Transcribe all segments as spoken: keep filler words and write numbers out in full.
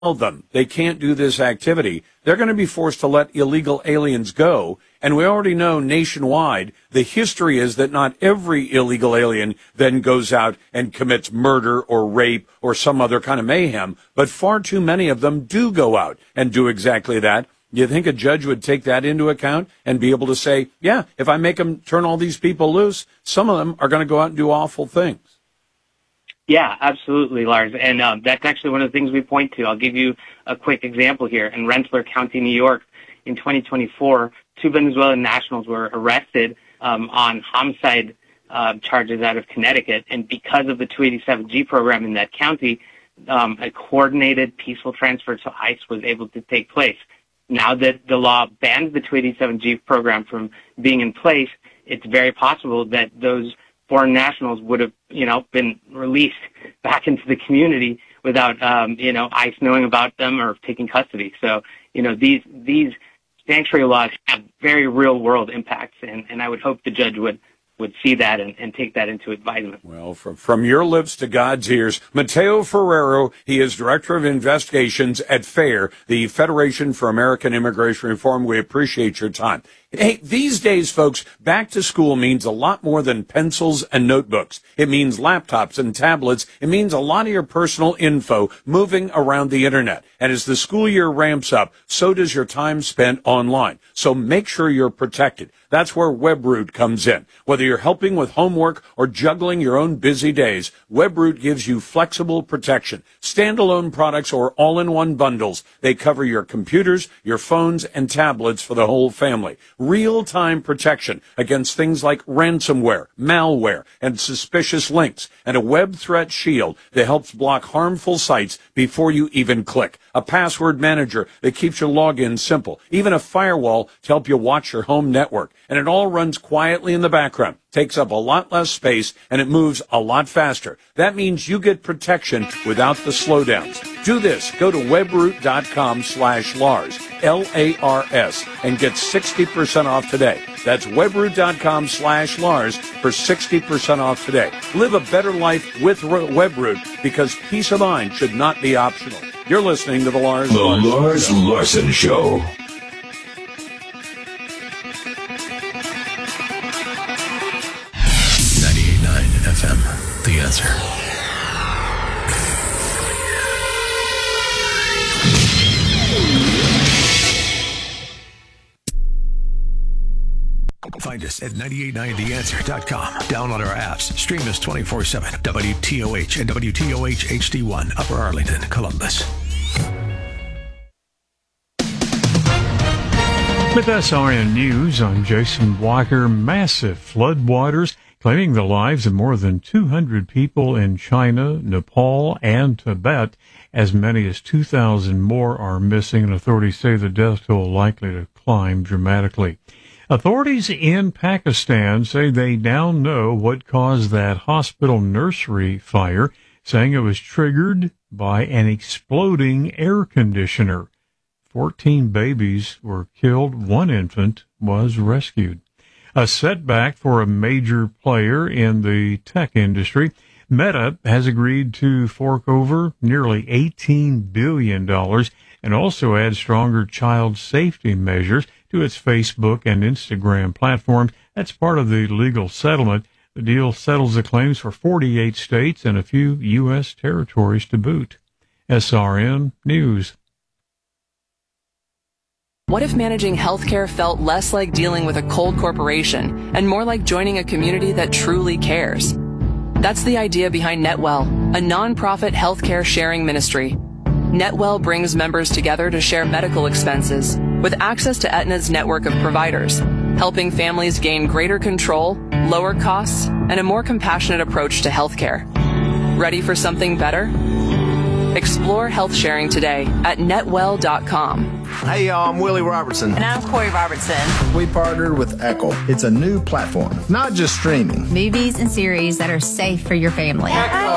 them they can't do this activity, they're going to be forced to let illegal aliens go. And we already know nationwide, the history is that not every illegal alien then goes out and commits murder or rape or some other kind of mayhem, but far too many of them do go out and do exactly that. You think a judge would take that into account and be able to say, yeah, if I make them turn all these people loose, some of them are going to go out and do awful things? Yeah, absolutely, Lars. And um, that's actually one of the things we point to. I'll give you a quick example here. In Rensselaer County, New York, in twenty twenty-four, two Venezuelan nationals were arrested um, on homicide uh, charges out of Connecticut. And because of the two eighty-seven G program in that county, um, a coordinated peaceful transfer to ICE was able to take place. Now that the law bans the two eighty-seven G program from being in place, it's very possible that those foreign nationals would have, you know, been released back into the community without, um, you know, ICE knowing about them or taking custody. So, you know, these these sanctuary laws have very real world impacts, and, and I would hope the judge would would see that and, and take that into advisement. Well, from, from your lips to God's ears, Mateo Ferrero, he is Director of Investigations at FAIR, the Federation for American Immigration Reform. We appreciate your time. Hey, these days, folks, back to school means a lot more than pencils and notebooks. It means laptops and tablets. It means a lot of your personal info moving around the internet. And as the school year ramps up, so does your time spent online. So make sure you're protected. That's where WebRoot comes in. Whether you're helping with homework or juggling your own busy days, WebRoot gives you flexible protection. Standalone products or all-in-one bundles. They cover your computers, your phones, and tablets for the whole family. Real-time protection against things like ransomware, malware, and suspicious links. And a web threat shield that helps block harmful sites before you even click. A password manager that keeps your login simple. Even a firewall to help you watch your home network. And it all runs quietly in the background, takes up a lot less space, and it moves a lot faster. That means you get protection without the slowdowns. Do this. Go to webroot.com slash Lars, L A R S, and get sixty percent off today. That's webroot.com slash Lars for sixty percent off today. Live a better life with WebRoot, because peace of mind should not be optional. You're listening to The Lars The Larson Lars Show. Larson Show. ninety-eight point nine F M, The Answer. Find us at nine eight nine the answer dot com. Download our apps. Stream us twenty-four seven. W T O H and W T O H H D one, Upper Arlington, Columbus. With S R N News, I'm Jason Walker. Massive floodwaters claiming the lives of more than two hundred people in China, Nepal, and Tibet. As many as two thousand more are missing, and authorities say the death toll likely to climb dramatically. Authorities in Pakistan say they now know what caused that hospital nursery fire, saying it was triggered by an exploding air conditioner. Fourteen babies were killed. One infant was rescued. A setback for a major player in the tech industry. Meta has agreed to fork over nearly eighteen billion dollars and also add stronger child safety measures to its Facebook and Instagram platforms. That's part of the legal settlement. The deal settles the claims for forty-eight states and a few U S territories to boot. S R N News. What if managing healthcare felt less like dealing with a cold corporation and more like joining a community that truly cares? That's the idea behind NetWell, a nonprofit healthcare sharing ministry. NetWell brings members together to share medical expenses with access to Aetna's network of providers, helping families gain greater control, lower costs, and a more compassionate approach to healthcare. Ready for something better? Explore health sharing today at netwell dot com. Hey, y'all, I'm Willie Robertson. And I'm Corey Robertson. We partnered with Echo. It's a new platform, not just streaming. Movies and series that are safe for your family. Echo.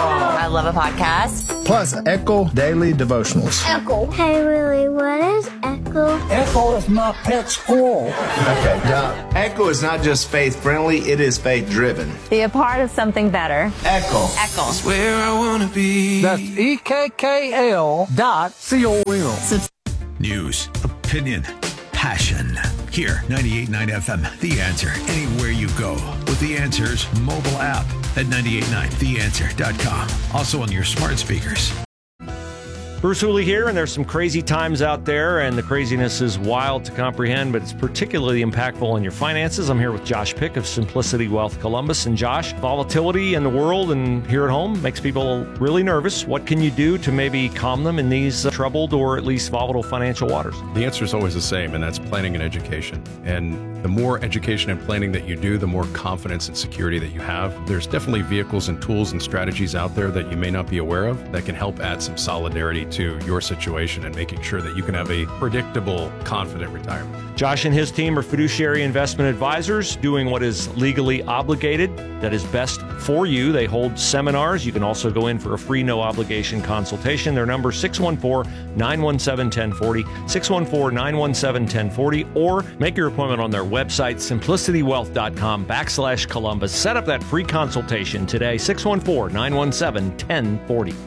I love a podcast. Plus, Echo Daily Devotionals. Echo. Hey, Willie, what is Echo? Echo is my pet squirrel. Okay, Doc. Echo is not just faith-friendly, it is faith-driven. Be a part of something better. Echo. Echo. That's where I want to be. That's E K K L dot C O M. News, opinion, passion. Here, ninety-eight point nine F M, The Answer. Anywhere you go with The Answer's mobile app at nine eight nine the answer dot com. Also on your smart speakers. Bruce Hooley here, and there's some crazy times out there, and the craziness is wild to comprehend, but it's particularly impactful on your finances. I'm here with Josh Pick of Simplicity Wealth Columbus. And Josh, volatility in the world and here at home makes people really nervous. What can you do to maybe calm them in these uh, troubled or at least volatile financial waters? The answer is always the same, and that's planning and education. And the more education and planning that you do, the more confidence and security that you have. There's definitely vehicles and tools and strategies out there that you may not be aware of that can help add some solidarity to your situation and making sure that you can have a predictable, confident retirement. Josh and his team are fiduciary investment advisors doing what is legally obligated, that is best for you. They hold seminars. You can also go in for a free, no obligation consultation. Their number is six one four, nine one seven, one zero four zero, six one four, nine one seven, one zero four zero, or make your appointment on their website, simplicity wealth dot com backslash Columbus. Set up that free consultation today, six one four, nine one seven, one zero four zero.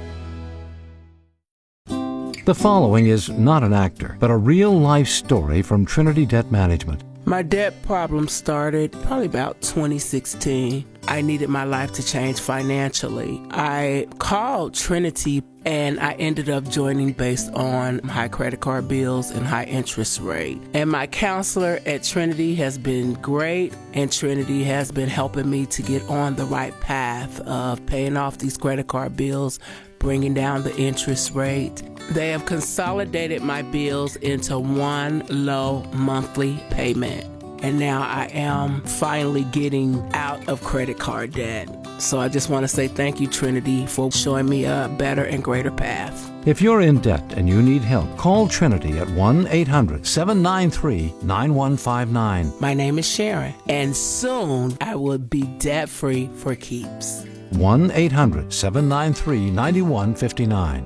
The following is not an actor, but a real-life story from Trinity Debt Management. My debt problem started probably about twenty sixteen. I needed my life to change financially. I called Trinity and I ended up joining based on high credit card bills and high interest rate. And my counselor at Trinity has been great, and Trinity has been helping me to get on the right path of paying off these credit card bills, bringing down the interest rate. They have consolidated my bills into one low monthly payment. And now I am finally getting out of credit card debt. So I just want to say thank you, Trinity, for showing me a better and greater path. If you're in debt and you need help, call Trinity at one eight hundred, seven nine three, nine one five nine. My name is Sharon, and soon I will be debt-free for keeps. one eight hundred, seven nine three, nine one five nine.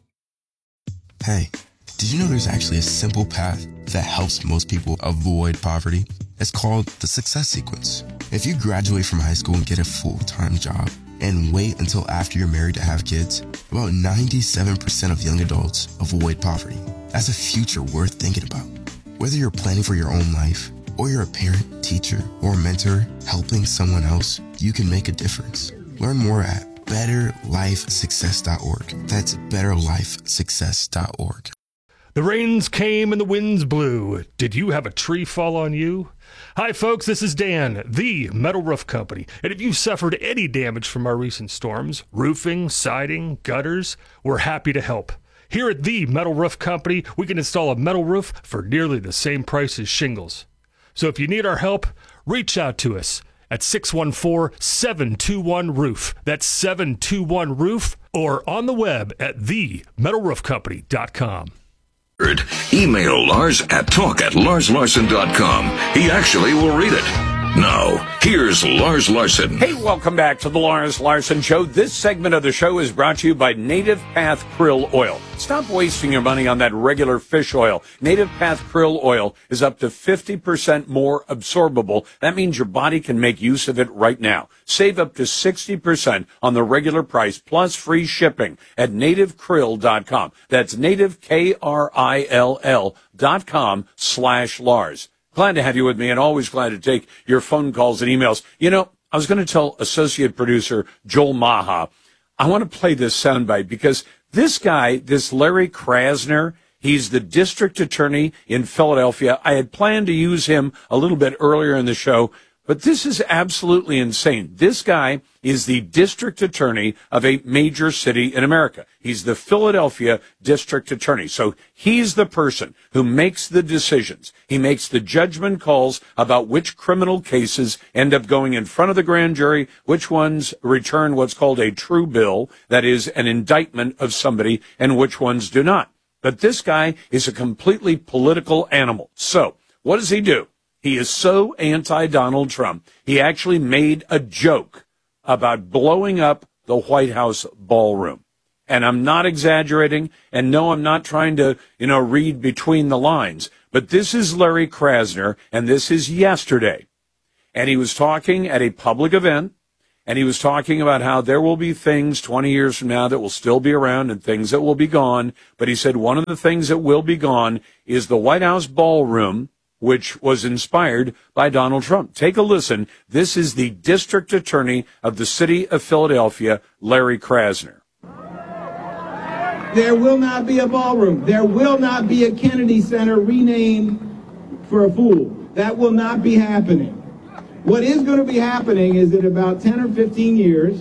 Hey, did you know there's actually a simple path that helps most people avoid poverty? It's called the Success Sequence. If you graduate from high school and get a full-time job and wait until after you're married to have kids, about ninety-seven percent of young adults avoid poverty. That's a future worth thinking about. Whether you're planning for your own life, or you're a parent, teacher, or mentor helping someone else, you can make a difference. Learn more at better life success dot org. That's better life success dot org. The rains came and the winds blew. Did you have a tree fall on you? Hi, folks, this is Dan, the Metal Roof Company. And if you've suffered any damage from our recent storms, roofing, siding, gutters, we're happy to help. Here at the Metal Roof Company, we can install a metal roof for nearly the same price as shingles. So if you need our help, reach out to us at six one four, seven two one, roof. That's seven two one, roof, or on the web at the metal roof company dot com. Email Lars at talk at lars larson dot com. He actually will read it. Now, here's Lars Larson. Hey, welcome back to the Lars Larson Show. This segment of the show is brought to you by Native Path Krill Oil. Stop wasting your money on that regular fish oil. Native Path Krill Oil is up to fifty percent more absorbable. That means your body can make use of it right now. Save up to sixty percent on the regular price plus free shipping at native krill dot com. That's native, K R I L L dot com slash Lars. Glad to have you with me, and always glad to take your phone calls and emails. You know, I was going to tell associate producer Joel Maha, I want to play this soundbite because this guy, this Larry Krasner, he's the district attorney in Philadelphia. I had planned to use him a little bit earlier in the show, but this is absolutely insane. This guy is the district attorney of a major city in America. He's the Philadelphia district attorney. So he's the person who makes the decisions. He makes the judgment calls about which criminal cases end up going in front of the grand jury, which ones return what's called a true bill, that is an indictment of somebody, and which ones do not. But this guy is a completely political animal. So what does he do? He is so anti-Donald Trump, he actually made a joke about blowing up the White House ballroom. And I'm not exaggerating, and no, I'm not trying to, you know, read between the lines. But this is Larry Krasner, and this is yesterday. And he was talking at a public event, and he was talking about how there will be things twenty years from now that will still be around and things that will be gone. But he said one of the things that will be gone is the White House ballroom, which was inspired by Donald Trump. Take a listen. This is the district attorney of the city of Philadelphia, Larry Krasner. There will not be a ballroom. There will not be a Kennedy Center renamed for a fool. That will not be happening. What is going to be happening is in about ten or fifteen years,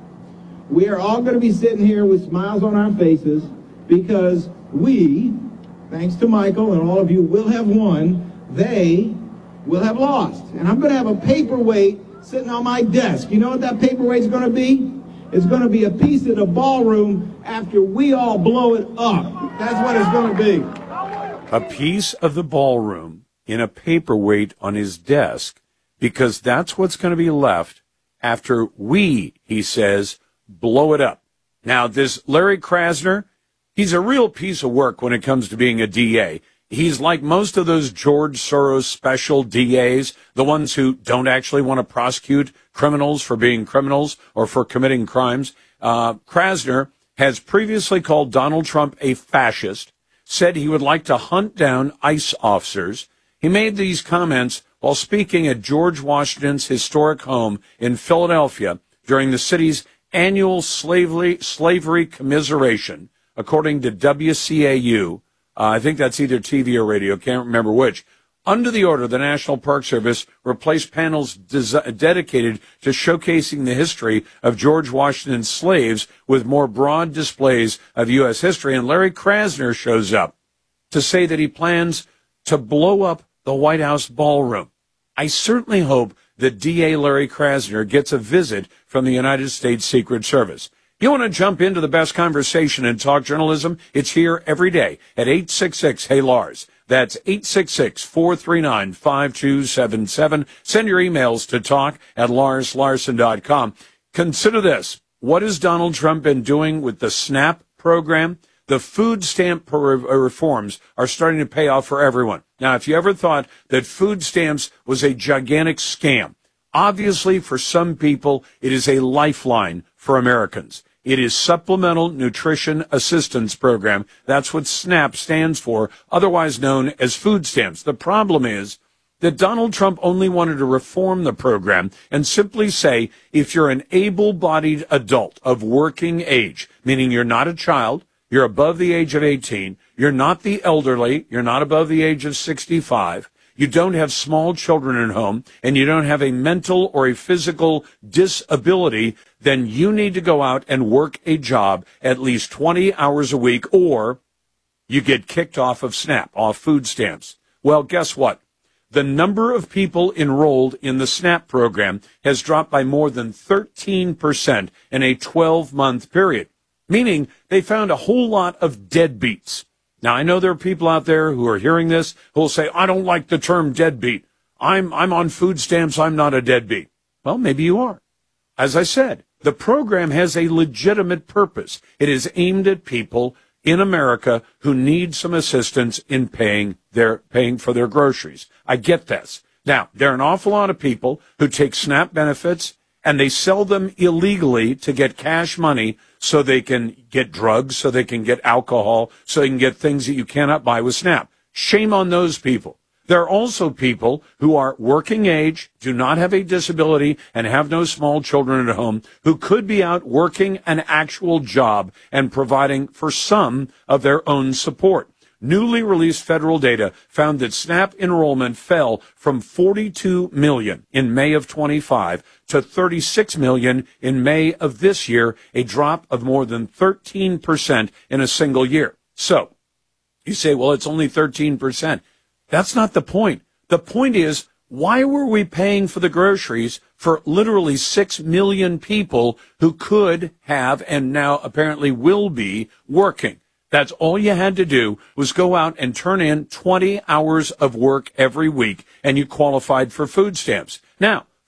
we are all going to be sitting here with smiles on our faces because we, thanks to Michael and all of you, will have won. They will have lost. And I'm going to have a paperweight sitting on my desk. You know what that paperweight's going to be? It's going to be a piece of the ballroom after we all blow it up. That's what it's going to be. A piece of the ballroom in a paperweight on his desk, because that's what's going to be left after we, he says, blow it up. Now, this Larry Krasner, he's a real piece of work when it comes to being a D A. He's like most of those George Soros special D As, the ones who don't actually want to prosecute criminals for being criminals or for committing crimes. Uh, Krasner has previously called Donald Trump a fascist, said he would like to hunt down ICE officers. He made these comments while speaking at George Washington's historic home in Philadelphia during the city's annual slavery, slavery commiseration, according to W C A U. Uh, I think that's either T V or radio, can't remember which. Under the order, the National Park Service replaced panels des- dedicated to showcasing the history of George Washington's slaves with more broad displays of U S history. And Larry Krasner shows up to say that he plans to blow up the White House ballroom. I certainly hope that D A Larry Krasner gets a visit from the United States Secret Service. You want to jump into the best conversation in talk journalism? It's here every day at eight six six, hey Lars. That's eight six six, four three nine, five two seven seven. Send your emails to talk at lars larson dot com. Consider this. What has Donald Trump been doing with the SNAP program? The food stamp reforms are starting to pay off for everyone. Now, if you ever thought that food stamps was a gigantic scam, obviously for some people it is a lifeline for Americans. It is Supplemental Nutrition Assistance Program. That's what SNAP stands for, otherwise known as food stamps. The problem is that Donald Trump only wanted to reform the program and simply say, if you're an able-bodied adult of working age, meaning you're not a child, you're above the age of eighteen, you're not the elderly, you're not above the age of sixty-five, you don't have small children at home, and you don't have a mental or a physical disability, then you need to go out and work a job at least twenty hours a week, or you get kicked off of SNAP, off food stamps. Well, guess what? The number of people enrolled in the SNAP program has dropped by more than thirteen percent in a twelve-month period, meaning they found a whole lot of deadbeats. Now, I know there are people out there who are hearing this who will say, I don't like the term deadbeat. I'm, I'm on food stamps. I'm not a deadbeat. Well, maybe you are. As I said, the program has a legitimate purpose. It is aimed at people in America who need some assistance in paying their, paying for their groceries. I get this. Now, there are an awful lot of people who take SNAP benefits and they sell them illegally to get cash money so they can get drugs, so they can get alcohol, so they can get things that you cannot buy with SNAP. Shame on those people. There are also people who are working age, do not have a disability, and have no small children at home, who could be out working an actual job and providing for some of their own support. Newly released federal data found that SNAP enrollment fell from forty-two million in May of twenty-five to thirty-six million in May of this year, a drop of more than thirteen percent in a single year. So, you say, well, it's only thirteen percent. That's not the point. The point is, why were we paying for the groceries for literally six million people who could have and now apparently will be working? That's all you had to do was go out and turn in twenty hours of work every week, and you qualified for food stamps. Now,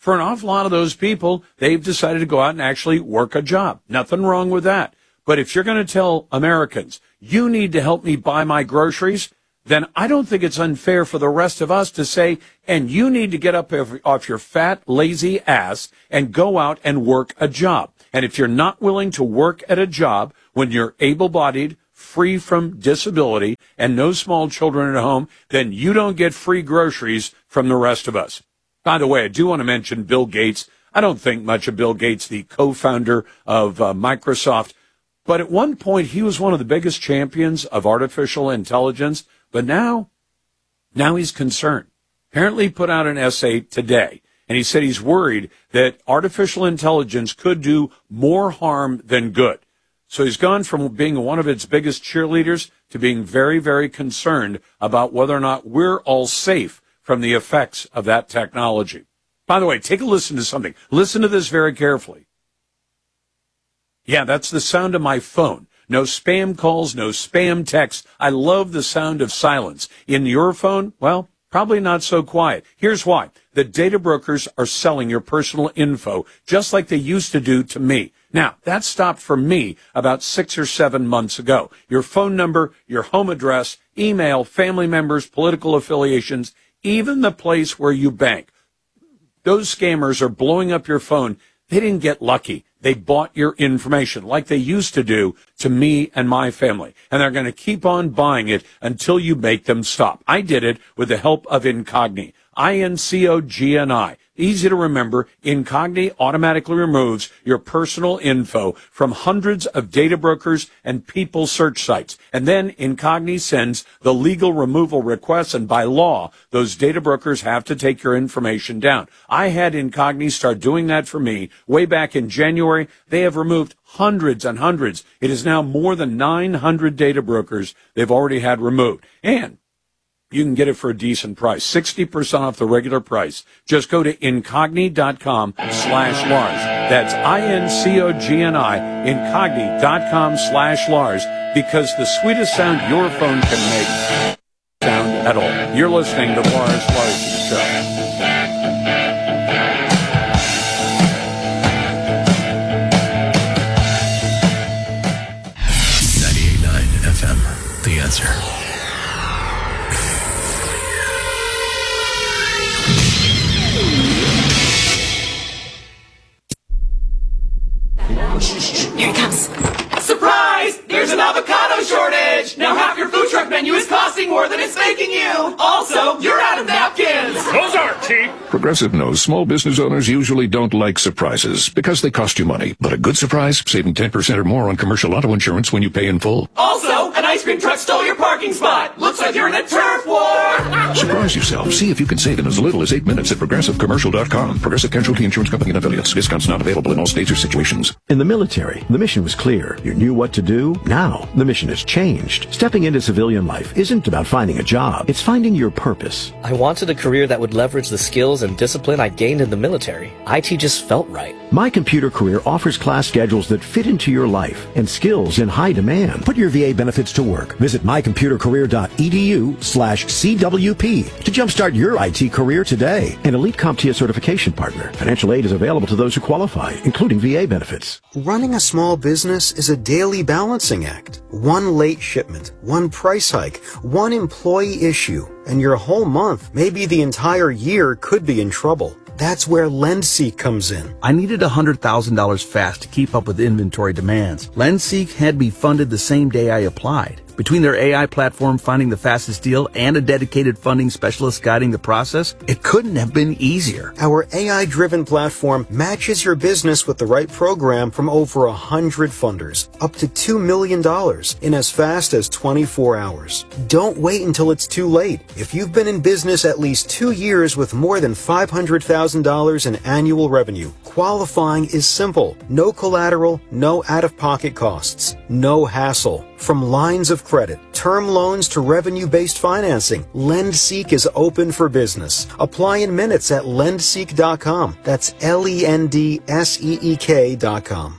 For an awful lot of those people, they've decided to go out and actually work a job. Nothing wrong with that. But if you're going to tell Americans, you need to help me buy my groceries, then I don't think it's unfair for the rest of us to say, and you need to get up off your fat, lazy ass and go out and work a job. And if you're not willing to work at a job when you're able-bodied, free from disability, and no small children at home, then you don't get free groceries from the rest of us. By the way, I do want to mention Bill Gates. I don't think much of Bill Gates, the co-founder of uh, Microsoft. But at one point, he was one of the biggest champions of artificial intelligence. But now, now he's concerned. Apparently he put out an essay today, and he said he's worried that artificial intelligence could do more harm than good. So he's gone from being one of its biggest cheerleaders to being very, very concerned about whether or not we're all safe from the effects of that technology. By the way, take a listen to something. Listen to this very carefully. Yeah, that's the sound of my phone. No spam calls, no spam texts. I love the sound of silence. In your phone, well, probably not so quiet. Here's why. The data brokers are selling your personal info just like they used to do to me. Now, that stopped for me about six or seven months ago. Your phone number, your home address, email, family members, political affiliations, even the place where you bank. Those scammers are blowing up your phone. They didn't get lucky. They bought your information like they used to do to me and my family. And they're going to keep on buying it until you make them stop. I did it with the help of Incogni. I N C O G N I. Easy to remember, Incogni automatically removes your personal info from hundreds of data brokers and people search sites. And then Incogni sends the legal removal requests, and by law, those data brokers have to take your information down. I had Incogni start doing that for me way back in January. They have removed hundreds and hundreds. It is now more than nine hundred data brokers they've already had removed. And you can get it for a decent price, sixty percent off the regular price. Just go to incogni.com slash Lars. That's I-N-C-O-G-N-I, incogni.com slash Lars, because the sweetest sound your phone can make sound at all. You're listening to Lars Larson Show. ninety-eight point nine F M, The Answer. Here it comes. Surprise! There's an avocado shortage! Now half your food truck menu is costing more than it's making you! Also, you're out of napkins! Those aren't cheap! Progressive knows small business owners usually don't like surprises because they cost you money. But a good surprise, saving ten percent or more on commercial auto insurance when you pay in full. Also, an ice cream truck stole your parking spot! Looks like you're in a turf war! Surprise yourself. See if you can save in as little as eight minutes at progressive commercial dot com. Progressive Casualty Insurance Company and affiliates. Discounts not available in all states or situations. In the military, the mission was clear. You knew what to do. Now, the mission has changed. Stepping into civilian life isn't about finding a job. It's finding your purpose. I wanted a career that would leverage the skills and discipline I gained in the military. I T just felt right. My Computer Career offers class schedules that fit into your life and skills in high demand. Put your V A benefits to work. Visit mycomputercareer.edu slash CWP to jumpstart your I T career today. An Elite CompTIA certification partner. Financial aid is available to those who qualify, including V A benefits. Running a small business is a daily balancing act. One late shipment, one price hike, one employee issue, and your whole month, maybe the entire year, could be in trouble. That's where LendSeek comes in. I needed one hundred thousand dollars fast to keep up with inventory demands. LendSeek had me funded the same day I applied. Between their A I platform finding the fastest deal and a dedicated funding specialist guiding the process, it couldn't have been easier. Our A I-driven platform matches your business with the right program from over one hundred funders, up to two million dollars in as fast as twenty-four hours. Don't wait until it's too late. If you've been in business at least two years with more than five hundred thousand dollars in annual revenue, qualifying is simple. No collateral, no out-of-pocket costs, no hassle. From lines of credit, term loans to revenue-based financing, LendSeek is open for business. Apply in minutes at lendseek dot com. That's L E N D S E E K dot com.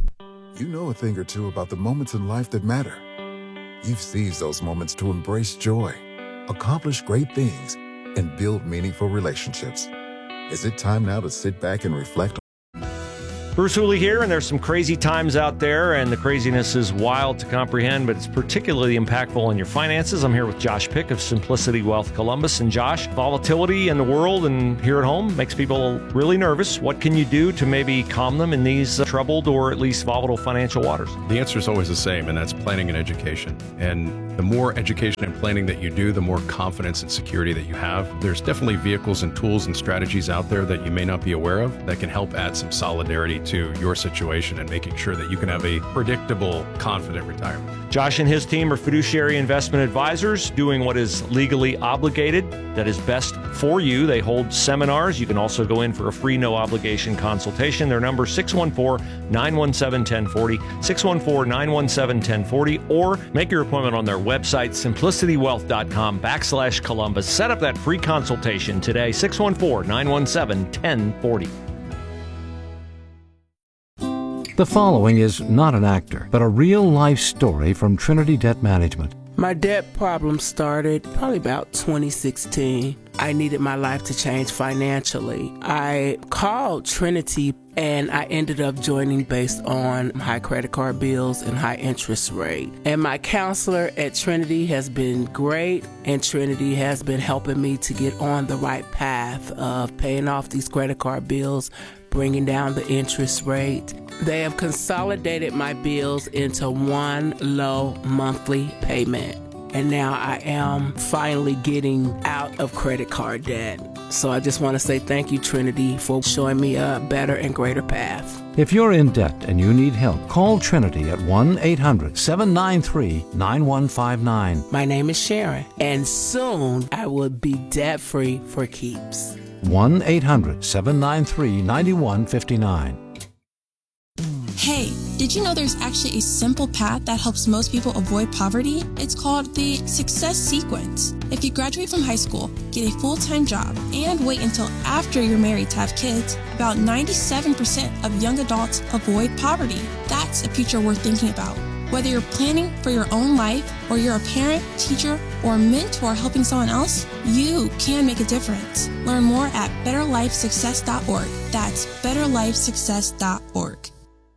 You know a thing or two about the moments in life that matter. You've seized those moments to embrace joy, accomplish great things, and build meaningful relationships. Is it time now to sit back and reflect? Bruce Hooley here, and there's some crazy times out there, and the craziness is wild to comprehend, but it's particularly impactful on your finances. I'm here with Josh Pick of Simplicity Wealth Columbus. And Josh, volatility in the world and here at home makes people really nervous. What can you do to maybe calm them in these uh, troubled or at least volatile financial waters? The answer is always the same, and that's planning and education. And the more education and planning that you do, the more confidence and security that you have. There's definitely vehicles and tools and strategies out there that you may not be aware of that can help add some solidarity to your situation and making sure that you can have a predictable, confident retirement. Josh and his team are fiduciary investment advisors doing what is legally obligated, that is best for you. They hold seminars. You can also go in for a free, no obligation consultation. Their number six one four, nine one seven, one zero four zero, six one four, nine one seven, one zero four zero, or make your appointment on their website, simplicitywealth.com backslash Columbus. Set up that free consultation today, six one four, nine one seven, one zero four zero. The following is not an actor, but a real-life story from Trinity Debt Management. My debt problem started probably about twenty sixteen. I needed my life to change financially. I called Trinity and I ended up joining based on high credit card bills and high interest rate. And my counselor at Trinity has been great, and Trinity has been helping me to get on the right path of paying off these credit card bills, bringing down the interest rate. They have consolidated my bills into one low monthly payment. And now I am finally getting out of credit card debt. So I just want to say thank you, Trinity, for showing me a better and greater path. If you're in debt and you need help, call Trinity at one eight hundred, seven nine three, nine one five nine. My name is Sharon, and soon I will be debt-free for keeps. one eight hundred, seven nine three, nine one five nine. Hey, did you know there's actually a simple path that helps most people avoid poverty? It's called the Success Sequence. If you graduate from high school, get a full-time job, and wait until after you're married to have kids, about ninety-seven percent of young adults avoid poverty. That's a future worth thinking about. Whether you're planning for your own life, or you're a parent, teacher, or mentor helping someone else, you can make a difference. Learn more at better life success dot org. That's better life success dot org.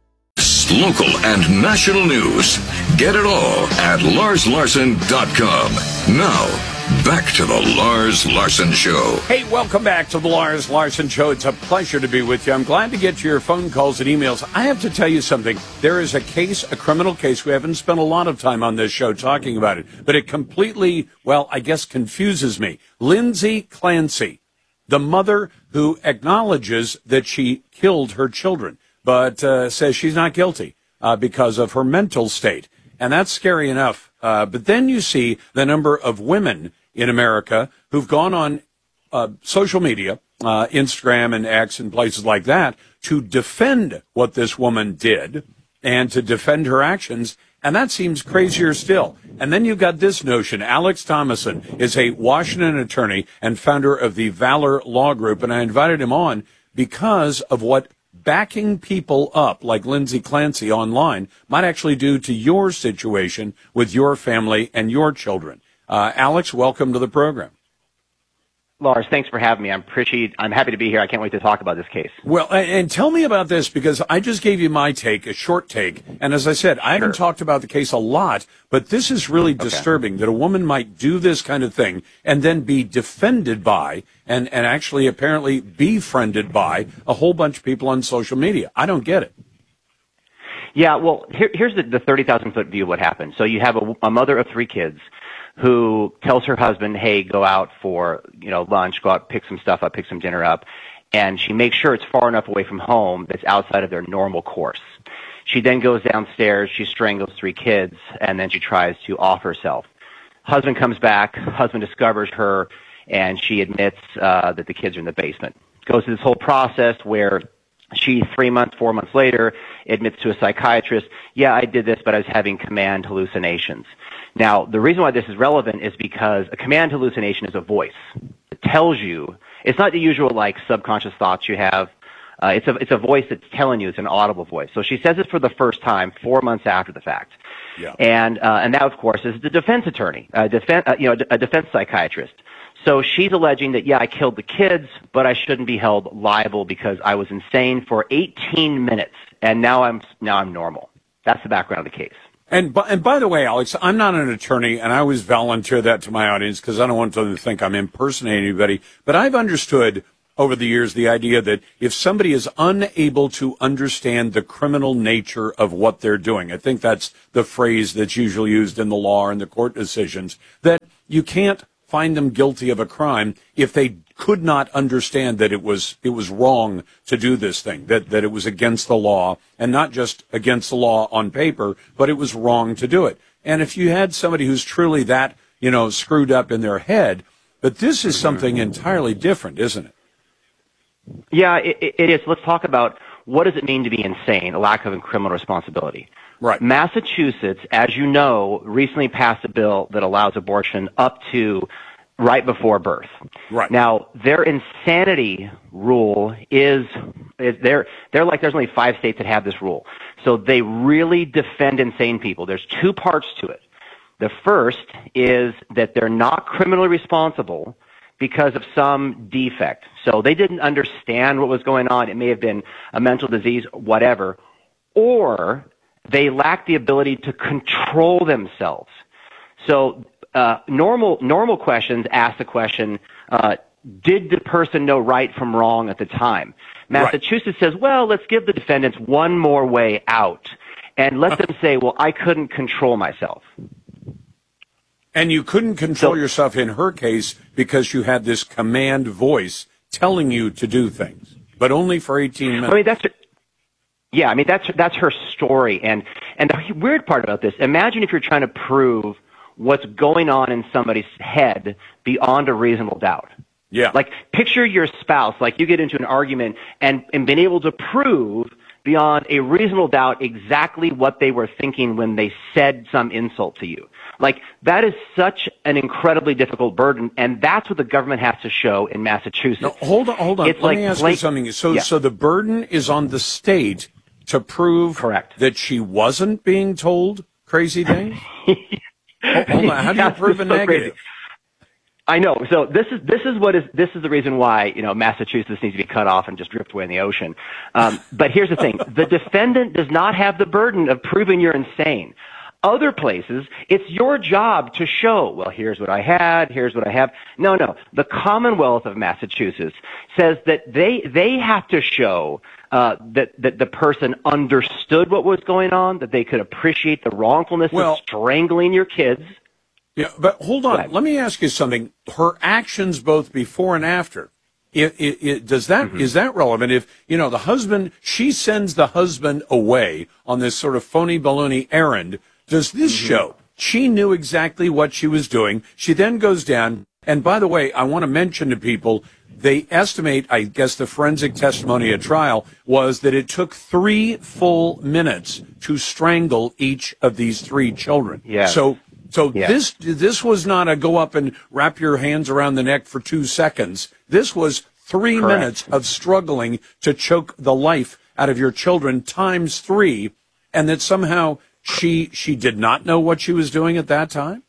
Local and national news. Get it all at lars larson dot com. Now, back to the Lars Larson Show. Hey, welcome back to the Lars Larson Show. It's a pleasure to be with you. I'm glad to get your phone calls and emails. I have to tell you something. There is a case, a criminal case. We haven't spent a lot of time on this show talking about it, but it completely, well, I guess confuses me. Lindsay Clancy, the mother who acknowledges that she killed her children, but uh, says she's not guilty uh, because of her mental state. And that's scary enough. Uh, but then you see the number of women in America who've gone on uh, social media, uh, Instagram and X and places like that, to defend what this woman did and to defend her actions. And that seems crazier still. And then you've got this notion. Alex Thomason is a Washington attorney and founder of the Valor Law Group. And I invited him on because of what backing people up like Lindsay Clancy online might actually do to your situation with your family and your children. Uh, Alex, welcome to the program. Lars, thanks for having me. I'm pretty, I'm happy to be here. I can't wait to talk about this case. Well, and, and tell me about this, because I just gave you my take, a short take. And as I said, I haven't talked about the case a lot, but this is really okay. disturbing that a woman might do this kind of thing and then be defended by and, and actually apparently befriended by a whole bunch of people on social media. I don't get it. Yeah, well, here, here's the, the thirty thousand foot view of what happened. So you have a, a mother of three kids who tells her husband, hey, go out for, you know, lunch, go out, pick some stuff up, pick some dinner up. And she makes sure it's far enough away from home that's outside of their normal course. She then goes downstairs, she strangles three kids, and then she tries to off herself. Husband comes back, husband discovers her, and she admits uh, that the kids are in the basement. Goes through this whole process where she, three months, four months later, admits to a psychiatrist, yeah, I did this, but I was having command hallucinations. Now, the reason why this is relevant is because a command hallucination is a voice. It tells you, it's not the usual, like, subconscious thoughts you have. Uh, it's a, it's a voice that's telling you, it's an audible voice. So she says it for the first time four months after the fact. Yeah. And, uh, and that, of course, is the defense attorney, a defense, uh, you know, a defense psychiatrist. So she's alleging that, yeah, I killed the kids, but I shouldn't be held liable because I was insane for eighteen minutes, and now I'm now I'm normal. That's the background of the case. And by, and by the way, Alex, I'm not an attorney, and I always volunteer that to my audience because I don't want them to think I'm impersonating anybody. But I've understood over the years the idea that if somebody is unable to understand the criminal nature of what they're doing, I think that's the phrase that's usually used in the law and the court decisions, that you can't find them guilty of a crime if they could not understand that it was it was wrong to do this thing, that that it was against the law, and not just against the law on paper, but it was wrong to do it. And if you had somebody who's truly that, you know, screwed up in their head, but this is something entirely different, isn't it? Yeah, it, it is. Let's talk about what does it mean to be insane, a lack of criminal responsibility. Right. Massachusetts, as you know, recently passed a bill that allows abortion up to right before birth. Right. Now, their insanity rule is, is they're, they're like there's only five states that have this rule. So they really defend insane people. There's two parts to it. The first is that they're not criminally responsible because of some defect. So they didn't understand what was going on. It may have been a mental disease, whatever. Or they lack the ability to control themselves. So uh, normal normal questions ask the question, uh, did the person know right from wrong at the time? Massachusetts right. says, well, let's give the defendants one more way out and let them say, well, I couldn't control myself. And you couldn't control so, yourself in her case because you had this command voice telling you to do things, but only for eighteen minutes. I mean, that's yeah. I mean, that's that's her story, and and the weird part about this. Imagine if you're trying to prove what's going on in somebody's head beyond a reasonable doubt. Yeah. Like picture your spouse, like you get into an argument and and been able to prove beyond a reasonable doubt exactly what they were thinking when they said some insult to you. Like, that is such an incredibly difficult burden, and that's what the government has to show in Massachusetts. No, hold on, hold on. It's Let like me ask blank- you something. So, yeah. so the burden is on the state to prove Correct. that she wasn't being told crazy things? oh, hold on. How do you Yeah, prove a so negative? crazy. I know. So this is this is what is this is the reason why you know Massachusetts needs to be cut off and just drift away in the ocean. Um, but here's the thing: the defendant does not have the burden of proving you're insane. Other places, it's your job to show. Well, here's what I had. Here's what I have. No, no. The Commonwealth of Massachusetts says that they they have to show uh, that that the person understood what was going on, that they could appreciate the wrongfulness Well, of strangling your kids. Yeah, but hold on. Let me ask you something. Her actions both before and after, it, it, it, does that Mm-hmm. is that relevant? If, you know, the husband, she sends the husband away on this sort of phony baloney errand, does this Mm-hmm. show she knew exactly what she was doing? She then goes down, and by the way, I want to mention to people, they estimate, I guess the forensic testimony at trial was that it took three full minutes to strangle each of these three children. Yeah. So So Yeah. this this was not a go up and wrap your hands around the neck for two seconds. This was three Correct. minutes of struggling to choke the life out of your children times three, and that somehow she she did not know what she was doing at that time?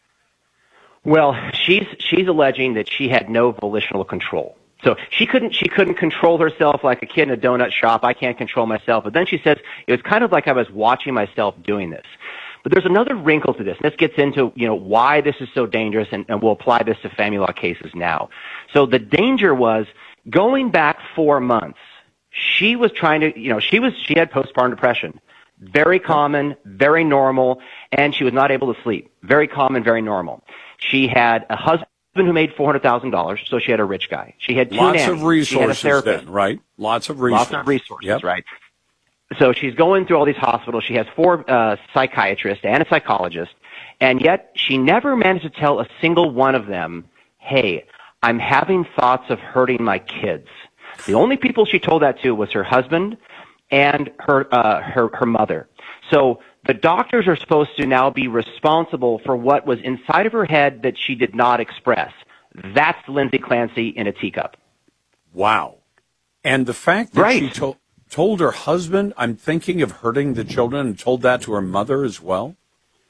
Well, she's she's alleging that she had no volitional control. So she couldn't she couldn't control herself like a kid in a donut shop. I can't control myself. But then she says it was kind of like I was watching myself doing this. But there's another wrinkle to this. This gets into, you know, why this is so dangerous, and, and we'll apply this to family law cases now. So the danger was going back four months. She was trying to, you know, she was she had postpartum depression. Very common, very normal, and she was not able to sleep. Very common, very normal. She had a husband who made four hundred thousand dollars, so she had a rich guy. She had two Lots nannies. of resources She had a therapist. then, right? Lots of resources. Lots of resources, Yep. right? So she's going through all these hospitals. She has four uh, psychiatrists and a psychologist, and yet she never managed to tell a single one of them, hey, I'm having thoughts of hurting my kids. The only people she told that to was her husband and her uh, her her mother. So the doctors are supposed to now be responsible for what was inside of her head that she did not express. That's Lindsay Clancy in a teacup. Wow. And the fact that Right. she told told her husband, I'm thinking of hurting the children, and told that to her mother as well?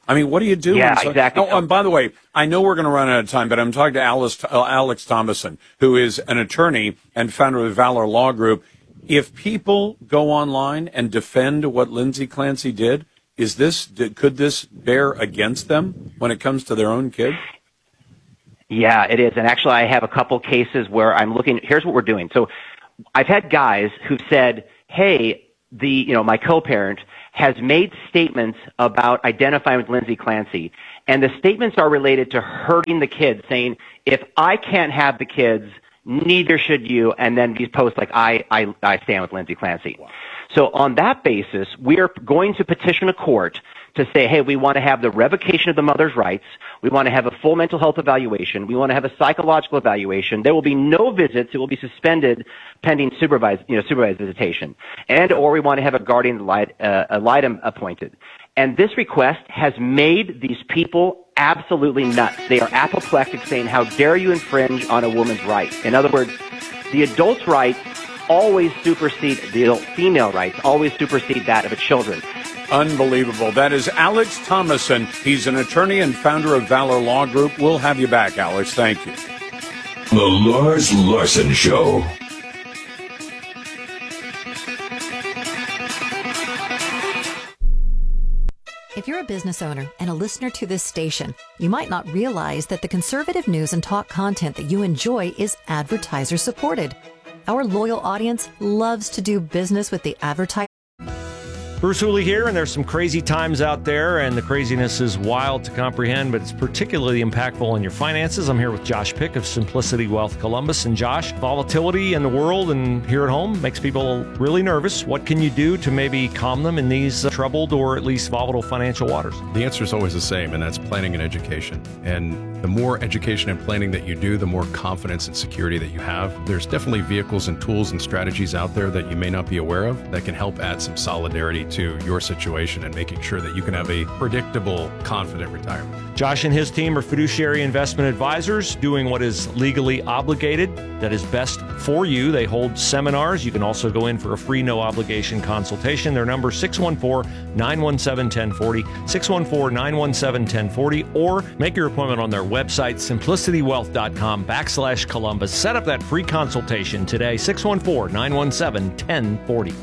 I mean, what do you do? Yeah, when so- exactly. Oh, and by the way, I know we're going to run out of time, but I'm talking to Alice, uh, Alex Thomason, who is an attorney and founder of Valor Law Group. If people go online and defend what Lindsay Clancy did, is this could this bear against them when it comes to their own kids? Yeah, it is. And actually, I have a couple cases where I'm looking. Here's what we're doing. So I've had guys who've said, hey, the, you know, my co-parent has made statements about identifying with Lindsay Clancy. And the statements are related to hurting the kids, saying, if I can't have the kids, neither should you. And then these posts like, I, I, I stand with Lindsay Clancy. Wow. So on that basis, we are going to petition a court to say, hey, we want to have the revocation of the mother's rights. We want to have a full mental health evaluation. We want to have a psychological evaluation. There will be no visits. It will be suspended pending supervised, you know, supervised visitation. And or we want to have a guardian ad litem, uh, ad litem appointed. And this request has made these people absolutely nuts. They are apoplectic, saying, how dare you infringe on a woman's rights? In other words, the adult's rights always supersede the adult female rights, always supersede that of the children. Unbelievable. That is Alex Thomason. He's an attorney and founder of Valor Law Group. We'll have you back, Alex. Thank you. The Lars Larson Show. If you're a business owner and a listener to this station, you might not realize that the conservative news and talk content that you enjoy is advertiser supported. Our loyal audience loves to do business with the advertiser. Bruce Hooley here, and there's some crazy times out there, and the craziness is wild to comprehend, but it's particularly impactful in your finances. I'm here with Josh Pick of Simplicity Wealth Columbus. And Josh, volatility in the world and here at home makes people really nervous. What can you do to maybe calm them in these uh, troubled or at least volatile financial waters? The answer is always the same, and that's planning and education. And the more education and planning that you do, the more confidence and security that you have. There's definitely vehicles and tools and strategies out there that you may not be aware of that can help add some solidarity to your situation and making sure that you can have a predictable, confident retirement. Josh and his team are fiduciary investment advisors doing what is legally obligated, that is best for you. They hold seminars. You can also go in for a free no-obligation consultation. Their number is six one four, nine one seven, one oh four oh, six one four, nine one seven, one oh four oh, or make your appointment on their website, simplicitywealth.com backslash Columbus. Set up that free consultation today, six one four, nine one seven, one oh four oh.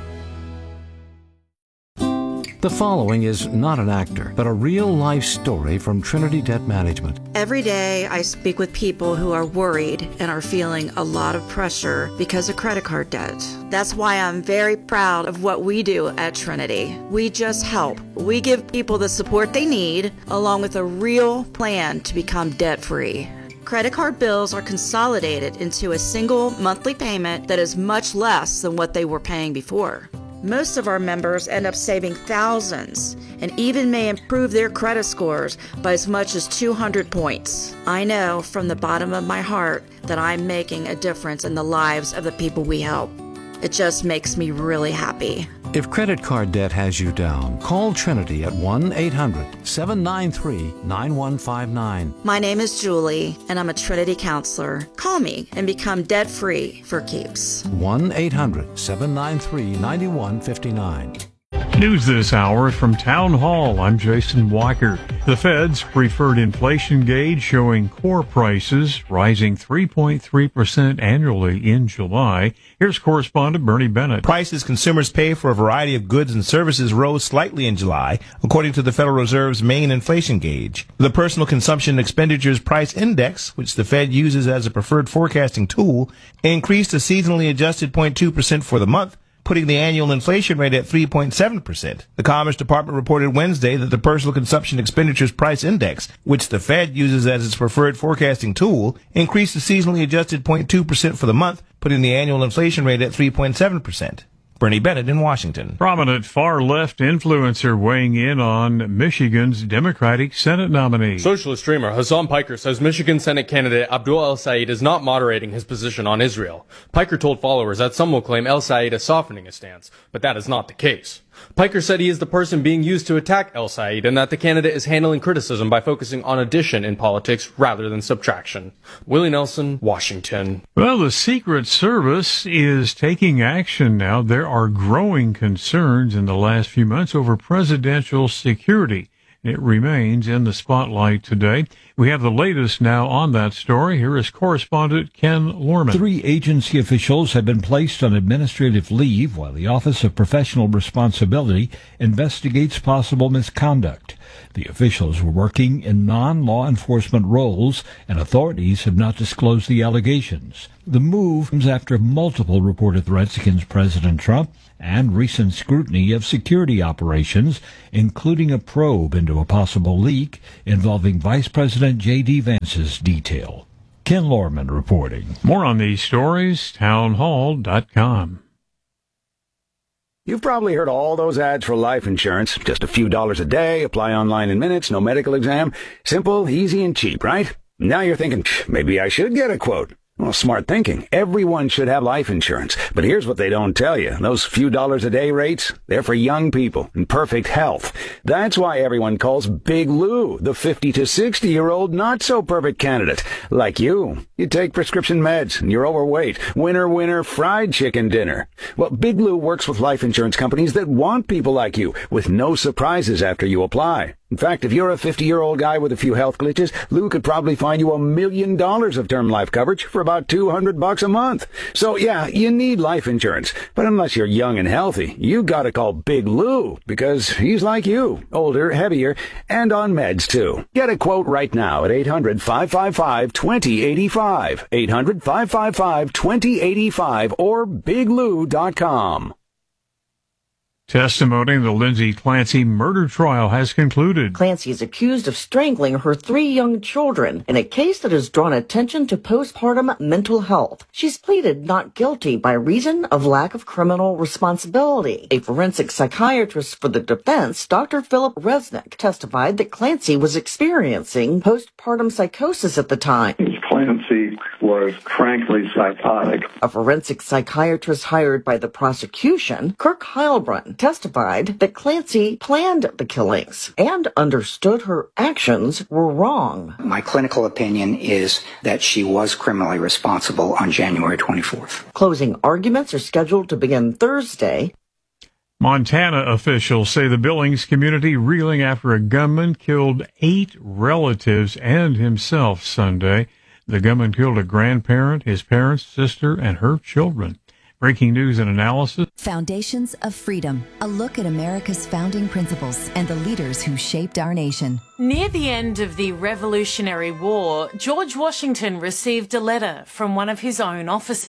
The following is not an actor, but a real-life story from Trinity Debt Management. Every day I speak with people who are worried and are feeling a lot of pressure because of credit card debt. That's why I'm very proud of what we do at Trinity. We just help. We give people the support they need, along with a real plan to become debt-free. Credit card bills are consolidated into a single monthly payment that is much less than what they were paying before. Most of our members end up saving thousands and even may improve their credit scores by as much as two hundred points. I know from the bottom of my heart that I'm making a difference in the lives of the people we help. It just makes me really happy. If credit card debt has you down, call Trinity at one eight hundred, seven nine three, nine one five nine. My name is Julie, and I'm a Trinity counselor. Call me and become debt-free for keeps. one eight hundred, seven nine three, nine one five nine. News this hour from Town Hall. I'm Jason Walker. The Fed's preferred inflation gauge showing core prices rising three point three percent annually in July. Here's correspondent Bernie Bennett. Prices consumers pay for a variety of goods and services rose slightly in July, according to the Federal Reserve's main inflation gauge. The Personal Consumption Expenditures Price Index, which the Fed uses as a preferred forecasting tool, increased a seasonally adjusted zero point two percent for the month, putting the annual inflation rate at three point seven percent. The Commerce Department reported Wednesday that the Personal Consumption Expenditures Price Index, which the Fed uses as its preferred forecasting tool, increased the seasonally adjusted zero point two percent for the month, putting the annual inflation rate at three point seven percent. Bernie Bennett in Washington. Prominent far-left influencer weighing in on Michigan's Democratic Senate nominee. Socialist streamer Hassan Piker says Michigan Senate candidate Abdul El-Sayed is not moderating his position on Israel. Piker told followers that some will claim El-Sayed is softening his stance, but that is not the case. Piker said he is the person being used to attack El-Sayed and that the candidate is handling criticism by focusing on addition in politics rather than subtraction. Willie Nelson, Washington. Well, the Secret Service is taking action now. There are growing concerns in the last few months over presidential security. It remains in the spotlight today. We have the latest now on that story. Here is correspondent Ken Lorman. Three agency officials have been placed on administrative leave while the Office of Professional Responsibility investigates possible misconduct. The officials were working in non-law enforcement roles, and authorities have not disclosed the allegations. The move comes after multiple reported threats against President Trump and recent scrutiny of security operations, including a probe into a possible leak involving Vice President J D. Vance's detail. Ken Lorman reporting. More on these stories, town hall dot com. You've probably heard all those ads for life insurance. Just a few dollars a day, apply online in minutes, no medical exam. Simple, easy, and cheap, right? Now you're thinking, maybe I should get a quote. Well, smart thinking. Everyone should have life insurance. But here's what they don't tell you. Those few dollars a day rates, they're for young people in perfect health. That's why everyone calls Big Lou the fifty to sixty year old not so perfect candidate. Like you. You take prescription meds and you're overweight. Winner, winner, fried chicken dinner. Well, Big Lou works with life insurance companies that want people like you with no surprises after you apply. In fact, if you're a fifty-year-old guy with a few health glitches, Lou could probably find you a million dollars of term life coverage for about two hundred bucks a month. So yeah, you need life insurance. But unless you're young and healthy, you gotta call Big Lou because he's like you, older, heavier, and on meds too. Get a quote right now at eight hundred, five five five, two zero eight five, eight hundred, five five five, two zero eight five, or big lou dot com. Testimony in the Lindsay Clancy murder trial has concluded. Clancy is accused of strangling her three young children in a case that has drawn attention to postpartum mental health. She's pleaded not guilty by reason of lack of criminal responsibility. A forensic psychiatrist for the defense, Doctor Philip Resnick, testified that Clancy was experiencing postpartum psychosis at the time. Clancy was frankly psychotic. A forensic psychiatrist hired by the prosecution, Kirk Heilbrunn, testified that Clancy planned the killings and understood her actions were wrong. My clinical opinion is that she was criminally responsible on January twenty-fourth. Closing arguments are scheduled to begin Thursday. Montana officials say the Billings community reeling after a gunman killed eight relatives and himself Sunday. The gunman killed a grandparent, his parents, sister, and her children. Breaking news and analysis. Foundations of Freedom, a look at America's founding principles and the leaders who shaped our nation. Near the end of the Revolutionary War, George Washington received a letter from one of his own officers.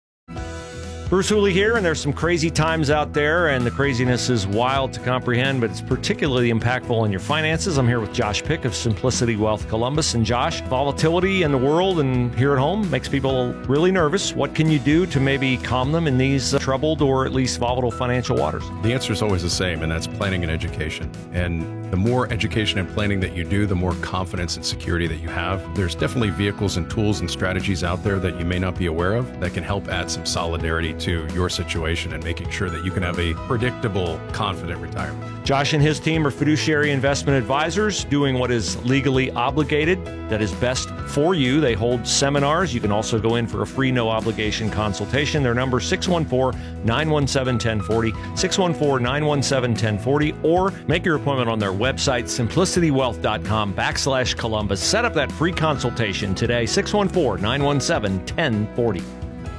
Bruce Hooley here, and there's some crazy times out there, and the craziness is wild to comprehend, but it's particularly impactful on your finances. I'm here with Josh Pick of Simplicity Wealth Columbus. And Josh, volatility in the world and here at home makes people really nervous. What can you do to maybe calm them in these uh, troubled or at least volatile financial waters? The answer is always the same, and that's planning and education. And the more education and planning that you do, the more confidence and security that you have. There's definitely vehicles and tools and strategies out there that you may not be aware of that can help add some solidarity to your situation and making sure that you can have a predictable, confident retirement. Josh and his team are fiduciary investment advisors doing what is legally obligated, that is best for you. They hold seminars. You can also go in for a free, no obligation consultation. Their number six one four, nine one seven, one zero four zero, six one four, nine one seven, one zero four zero, or make your appointment on their website, simplicitywealth.com backslash Columbus. Set up that free consultation today, six one four, nine one seven, one zero four zero.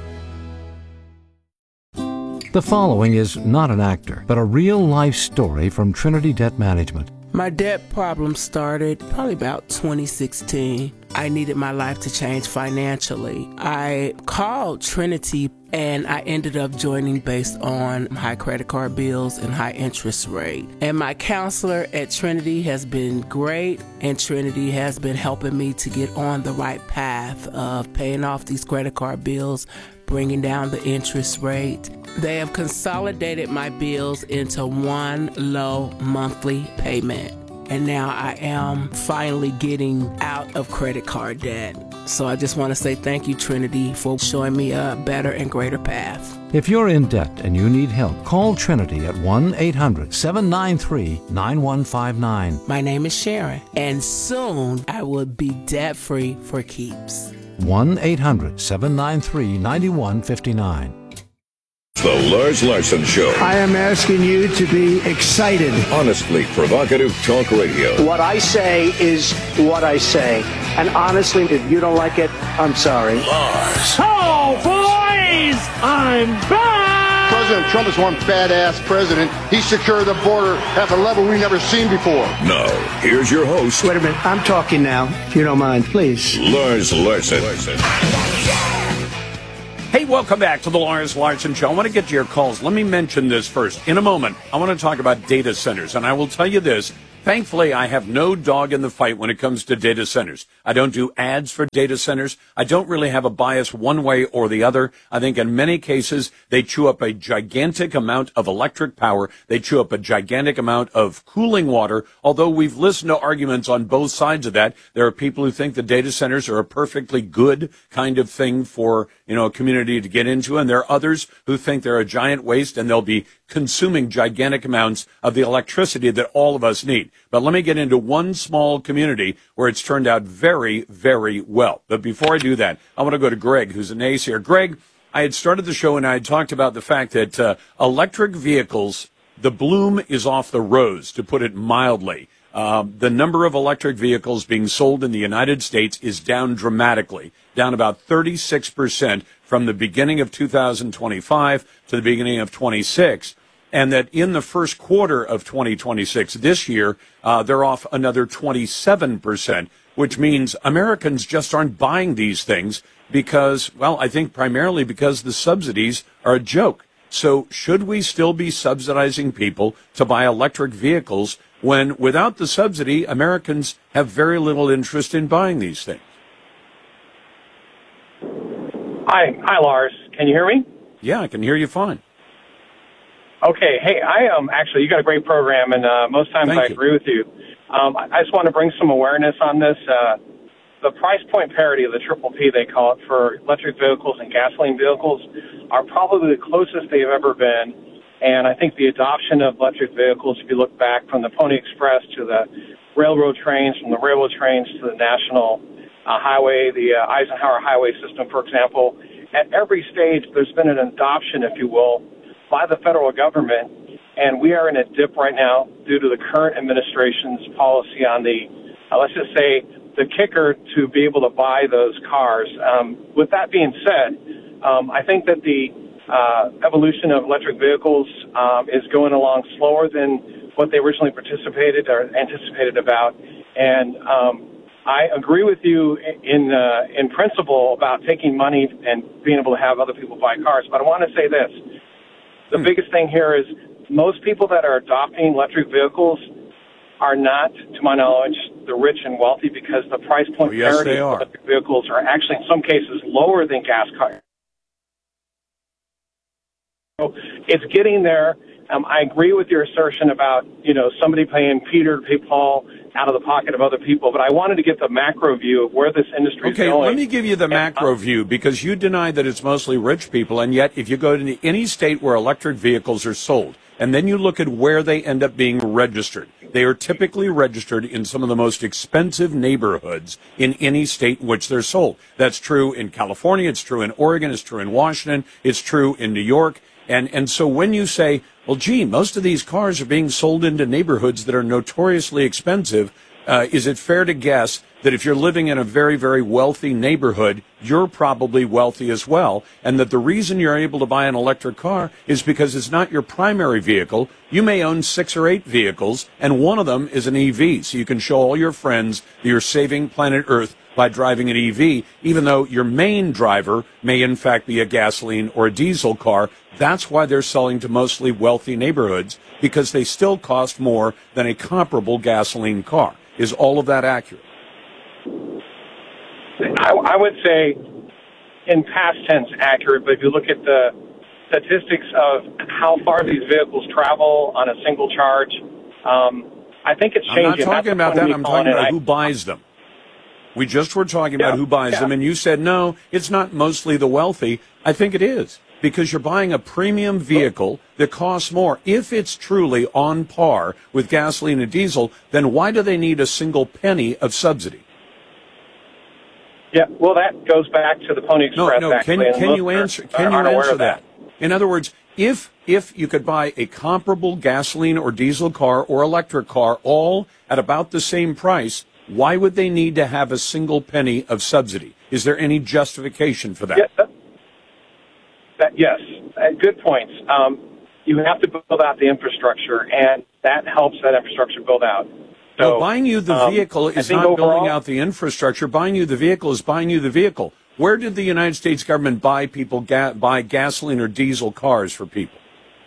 The following is not an actor, but a real-life story from Trinity Debt Management. My debt problem started probably about twenty sixteen. I needed my life to change financially. I called Trinity and I ended up joining based on high credit card bills and high interest rate. And my counselor at Trinity has been great, and Trinity has been helping me to get on the right path of paying off these credit card bills, bringing down the interest rate. They have consolidated my bills into one low monthly payment. And now I am finally getting out of credit card debt. So I just want to say thank you, Trinity, for showing me a better and greater path. If you're in debt and you need help, call Trinity at one eight hundred, seven nine three, nine one five nine. My name is Sharon, and soon I will be debt-free for keeps. one eight hundred, seven nine three, nine one five nine. The The Lars Larson Show. I am asking you to be excited. Honestly provocative talk radio. What I say is what I say. And honestly, if you don't like it, I'm sorry. Lars. Oh, boys! I'm back! President Trump is one badass president. He secured the border at a level we've never seen before. Now, here's your host. Wait a minute. I'm talking now, if you don't mind, please. Lars Larson. Hey, welcome back to the Lars Larson Show. I want to get to your calls. Let me mention this first. In a moment, I want to talk about data centers, and I will tell you this. Thankfully, I have no dog in the fight when it comes to data centers. I don't do ads for data centers. I don't really have a bias one way or the other. I think in many cases, they chew up a gigantic amount of electric power. They chew up a gigantic amount of cooling water. Although we've listened to arguments on both sides of that, there are people who think the data centers are a perfectly good kind of thing for, you know, a community to get into. And there are others who think they're a giant waste and they'll be consuming gigantic amounts of the electricity that all of us need. But let me get into one small community where it's turned out very, very well. But before I do that, I want to go to Greg, who's a naysayer. Greg, I had started the show and I had talked about the fact that uh, electric vehicles, the bloom is off the rose, to put it mildly. Uh, the number of electric vehicles being sold in the United States is down dramatically, down about thirty-six percent from the beginning of two thousand twenty-five to the beginning of twenty-six. And that in the first quarter of twenty twenty-six, this year, uh, they're off another twenty-seven percent, which means Americans just aren't buying these things because, well, I think primarily because the subsidies are a joke. So should we still be subsidizing people to buy electric vehicles when without the subsidy, Americans have very little interest in buying these things? Hi, hi, Lars. Can you hear me? Yeah, I can hear you fine. Okay. Hey, I um actually you got a great program, and uh, most times Thank I you. agree with you. Um, I I just want to bring some awareness on this. Uh, the price point parity of the triple P, they call it, for electric vehicles and gasoline vehicles are probably the closest they've ever been. And I think the adoption of electric vehicles, if you look back from the Pony Express to the railroad trains, from the railroad trains to the national uh, highway, the uh, Eisenhower highway system, for example, at every stage there's been an adoption, if you will, by the federal government, and we are in a dip right now due to the current administration's policy on the, uh, let's just say, the kicker to be able to buy those cars. Um, with that being said, um, I think that the uh, evolution of electric vehicles um, is going along slower than what they originally participated or anticipated about, and um, I agree with you in uh, in principle about taking money and being able to have other people buy cars, but I want to say this. The biggest thing here is most people that are adopting electric vehicles are not, to my knowledge, the rich and wealthy, because the price point Oh, yes, parity they of are. electric vehicles are actually, in some cases, lower than gas cars. So it's getting there. Um, I agree with your assertion about, you know, somebody paying Peter to pay Paul out of the pocket of other people, but I wanted to get the macro view of where this industry is Okay, going. let me give you the macro view, because you deny that it's mostly rich people, and yet if you go to any state where electric vehicles are sold, and then you look at where they end up being registered, they are typically registered in some of the most expensive neighborhoods in any state in which they're sold. That's true in California, it's true in Oregon, it's true in Washington, it's true in New York. And and so when you say, well, gee, most of these cars are being sold into neighborhoods that are notoriously expensive, uh, is it fair to guess that if you're living in a very, very wealthy neighborhood, you're probably wealthy as well, and that the reason you're able to buy an electric car is because it's not your primary vehicle. You may own six or eight vehicles, and one of them is an E V, so you can show all your friends that you're saving planet Earth by driving an E V, even though your main driver may in fact be a gasoline or a diesel car. That's why they're selling to mostly wealthy neighborhoods, because they still cost more than a comparable gasoline car. Is all of that accurate? I, I would say in past tense accurate, but if you look at the statistics of how far these vehicles travel on a single charge, um, I think it's changing. I'm not talking about that. I'm talking about I, who buys them. We just were talking Yeah, about who buys yeah. them, and you said, no, it's not mostly the wealthy. I think it is, because you're buying a premium vehicle that costs more. If it's truly on par with gasoline and diesel, then why do they need a single penny of subsidy? Yeah, well, that goes back to the Pony No, Express. no. actually, Can and can most you answer? are- Can you aren't aware answer of that? In other words, if if you could buy a comparable gasoline or diesel car or electric car all at about the same price, why would they need to have a single penny of subsidy? Is there any justification for that? Yeah, that, that, yes, uh, good points. Um, you have to build out the infrastructure, and that helps that infrastructure build out. So, well, buying you the um, vehicle is not overall, building out the infrastructure. Buying you the vehicle is buying you the vehicle. Where did the United States government buy people ga- buy gasoline or diesel cars for people?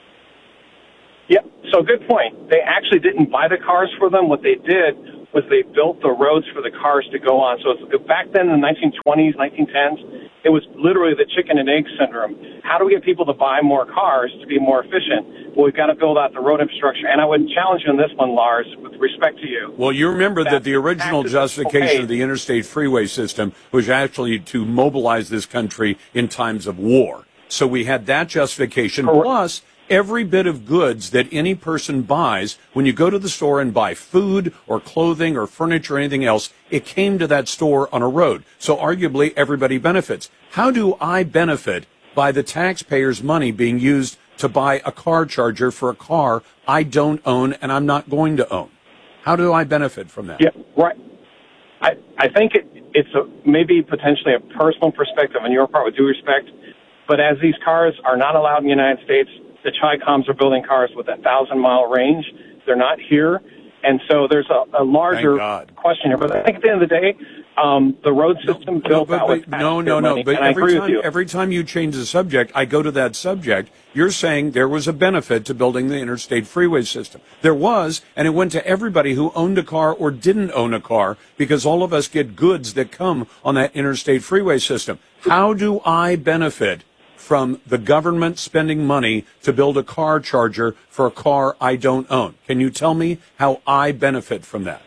Yeah, so good point. They actually didn't buy the cars for them. What they did was they built the roads for the cars to go on. So it's, back then in the nineteen twenties, nineteen tens, it was literally the chicken and egg syndrome. How do we get people to buy more cars to be more efficient? Well, we've got to build out the road infrastructure. And I would challenge you on this one, Lars, with respect to you. Well, you remember that, that the original justification of the interstate freeway system was actually to mobilize this country in times of war. So we had that justification. Correct. Plus, every bit of goods that any person buys, when you go to the store and buy food or clothing or furniture or anything else, it came to that store on a road. So arguably everybody benefits. How do I benefit by the taxpayers' money being used to buy a car charger for a car I don't own and I'm not going to own? How do I benefit from that? Yeah, right. I, I think it, it's a, maybe potentially a personal perspective on your part, with due respect, but as these cars are not allowed in the United States, the Chi-Coms are building cars with a thousand-mile range. They're not here. And so there's a, a larger question here. But I think at the end of the day, um, the road system no, built no, out but, with but, No, no, no. money, But and I every agree time, with you. every time you change the subject, I go to that subject. You're saying there was a benefit to building the interstate freeway system. There was, and it went to everybody who owned a car or didn't own a car, because all of us get goods that come on that interstate freeway system. How do I benefit from the government spending money to build a car charger for a car I don't own? Can you tell me how I benefit from that?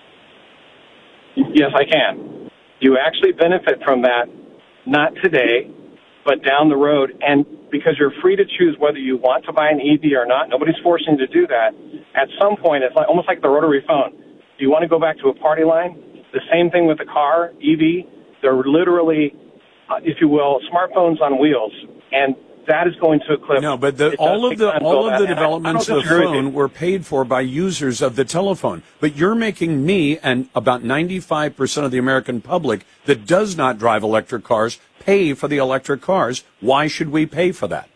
Yes, I can. You actually benefit from that, not today, but down the road. And because you're free to choose whether you want to buy an E V or not, nobody's forcing you to do that. At some point, it's like almost like the rotary phone. Do you want to go back to a party line? The same thing with the car, E V. They're literally, uh, if you will, smartphones on wheels. And that is going to eclipse. No, but the, all of the all of the developments of the phone were paid for by users of the telephone. But you're making me and about ninety-five percent of the American public that does not drive electric cars pay for the electric cars. Why should we pay for that?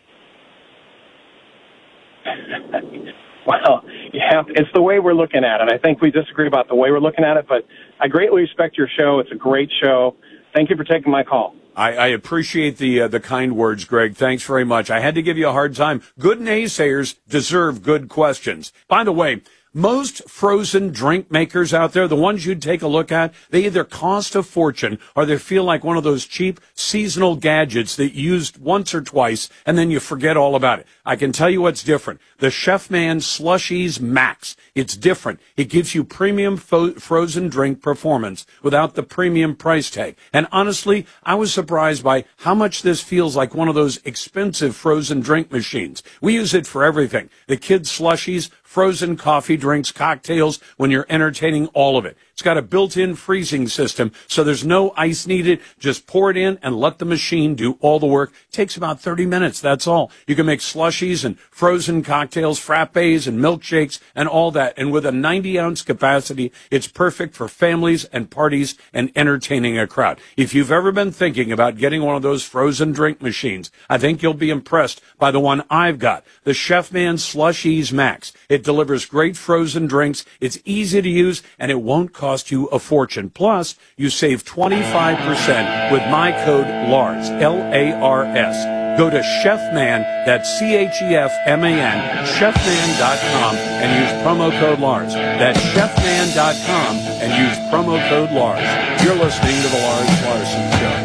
Well, you have, it's the way we're looking at it. I think we disagree about the way we're looking at it, but I greatly respect your show. It's a great show. Thank you for taking my call. I, I appreciate the uh, the kind words, Greg. Thanks very much. I had to give you a hard time. Good naysayers deserve good questions. By the way, most frozen drink makers out there, the ones you'd take a look at, they either cost a fortune or they feel like one of those cheap seasonal gadgets that you used once or twice and then you forget all about it. I can tell you what's different. The Chefman Slushies Max. It's different. It gives you premium fo- frozen drink performance without the premium price tag. And honestly, I was surprised by how much this feels like one of those expensive frozen drink machines. We use it for everything. The kids' slushies, frozen coffee drinks, cocktails, when you're entertaining, all of it. It's got a built-in freezing system, so there's no ice needed. Just pour it in and let the machine do all the work. It takes about thirty minutes, that's all. You can make slushies and frozen cocktails, frappes and milkshakes and all that. And with a ninety-ounce capacity, it's perfect for families and parties and entertaining a crowd. If you've ever been thinking about getting one of those frozen drink machines, I think you'll be impressed by the one I've got, the Chefman Slushies Max. It delivers great frozen drinks. It's easy to use, and it won't cost you a fortune. Plus, you save twenty-five percent with my code LARS, L A R S. Go to Chefman, that's C H E F M A N, chefman dot com, and use promo code LARS. That's chefman dot com and use promo code LARS. You're listening to The Lars Larson Show.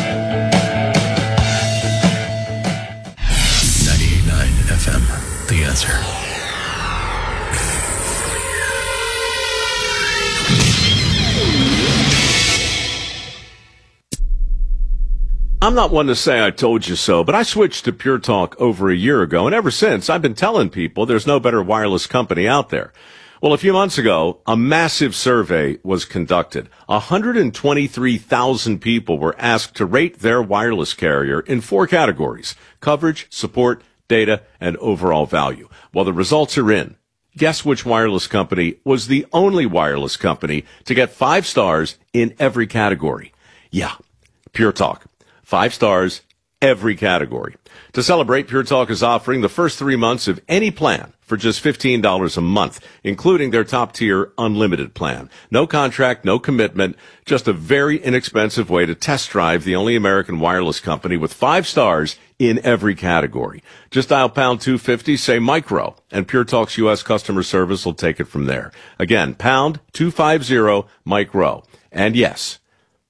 ninety-eight point nine F M, The Answer. I'm not one to say I told you so, but I switched to Pure Talk over a year ago, and ever since, I've been telling people there's no better wireless company out there. Well, a few months ago, a massive survey was conducted. one hundred twenty-three thousand people were asked to rate their wireless carrier in four categories: coverage, support, data, and overall value. Well, the results are in. Guess which wireless company was the only wireless company to get five stars in every category? Yeah, Pure Talk. Five stars, every category. To celebrate, Pure Talk is offering the first three months of any plan for just fifteen dollars a month, including their top-tier unlimited plan. No contract, no commitment, just a very inexpensive way to test drive the only American wireless company with five stars in every category. Just dial pound two fifty, say micro, and Pure Talk's U S customer service will take it from there. Again, pound two fifty, micro. And yes,